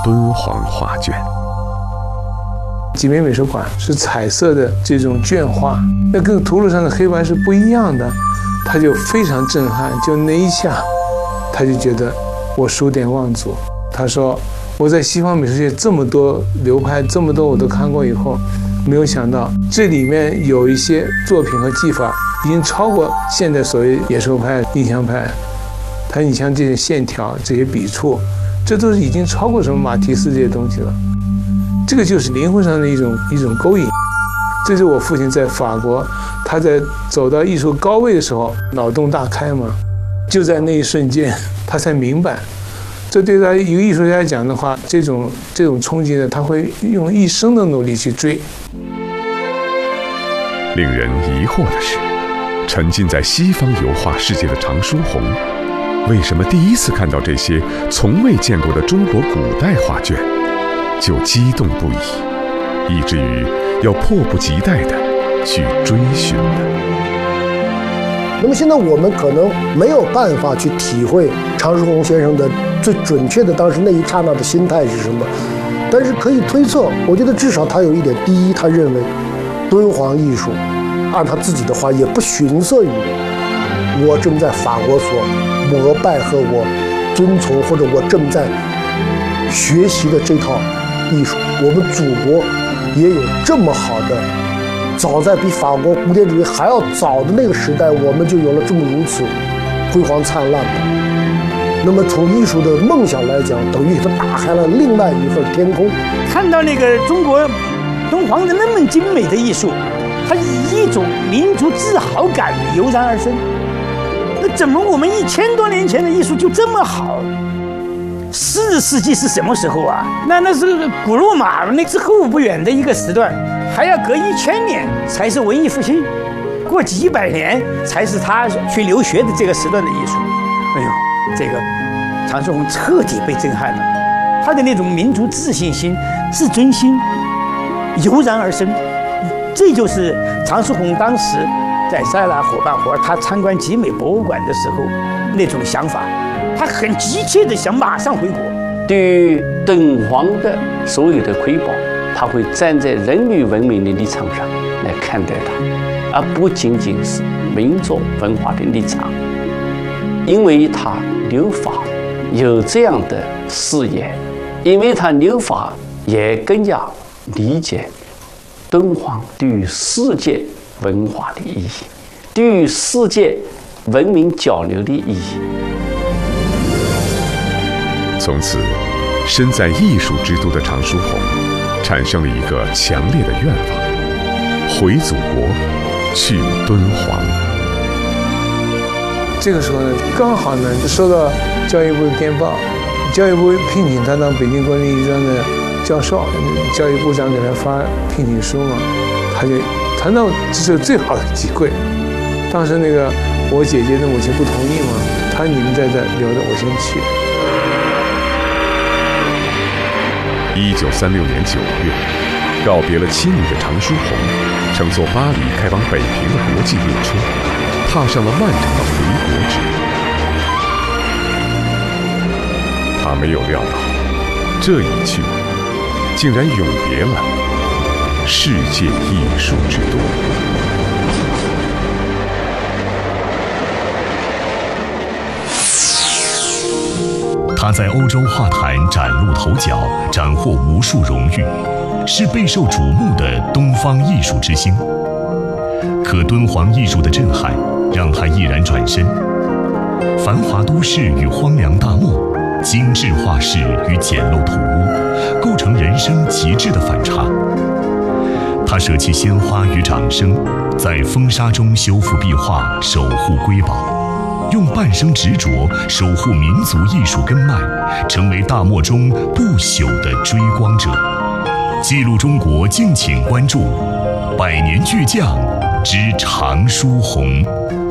敦煌画卷。 集美美术馆是彩色的这种绢画，那跟图录上的黑白是不一样的，他就非常震撼。就那一下，他就觉得我数典忘祖。他说我在西方美术界这么多流派，这么多我都看过以后，没有想到这里面有一些作品和技法已经超过现在所谓野兽派、印象派。你像这些线条、这些笔触，这都是已经超过什么马蒂斯这些东西了。这个就是灵魂上的一种勾引。这是我父亲在法国，他在走到艺术高位的时候，脑洞大开嘛，就在那一瞬间，他才明白。这对他一个艺术家来讲的话，这种冲击呢，他会用一生的努力去追。 令人疑惑的是，沉浸在西方油画世界的常书鸿，为什么第一次看到这些从未见过的中国古代画卷，就激动不已，以至于要迫不及待地去追寻呢？ 那么现在我们可能没有办法去体会常书鸿先生的最准确的当时那一刹那的心态是什么，但是可以推测，我觉得至少他有一点：第一，他认为敦煌艺术，按他自己的话，也不逊色于我正在法国所膜拜和我遵从或者我正在学习的这套艺术。我们祖国也有这么好的，早在比法国古典主义还要早的那个时代，我们就有了这么如此辉煌灿烂的。那么从艺术的梦想来讲，等于它打开了另外一份天空。 看到那个中国敦煌的那么精美的艺术，它以一种民族自豪感油然而生。那怎么我们1000多年前的艺术就这么好？4世纪是什么时候啊？那是古罗马那之后不远的一个时段，还要隔1000年才是文艺复兴，过几百年才是他去留学的这个时段的艺术。哎呦，这个常书鸿彻底被震撼了，他的那种民族自信心、自尊心油然而生。这就是常书鸿当时在塞拉伙伴活，他参观集美博物馆的时候那种想法，他很急切的想马上回国。 对于敦煌的所有的瑰宝，他会站在人类文明的立场上来看待它，而不仅仅是民族文化的立场。因为他留法有这样的视野，因为他留法也更加理解敦煌对于世界文化的意义，对于世界文明交流的意义。 从此，身在艺术之都的常书鸿产生了一个强烈的愿望：回祖国，去敦煌。 这个时候呢，刚好呢就收到教育部的电报，教育部聘请他当北京国立艺术专的教授，教育部长给他发聘请书嘛，他那这是最好的机会。当时那个我姐姐的母亲不同意嘛，他说你们在这留着，我先去。 1936年9月，告别了妻女的常书鸿，乘坐巴黎开往北平的国际列车，踏上了漫长的回国之路。他没有料到，这一去，竟然永别了世界艺术之都。 他在欧洲画坛崭露头角，斩获无数荣誉，是备受瞩目的东方艺术之星。可敦煌艺术的震撼让他毅然转身，繁华都市与荒凉大漠，精致画室与简陋土屋，构成人生极致的反差。他舍弃鲜花与掌声，在风沙中修复壁画，守护瑰宝。用半生执着守护民族艺术根脉，成为大漠中不朽的追光者。记录中国，敬请关注《百年巨匠之常书鸿》。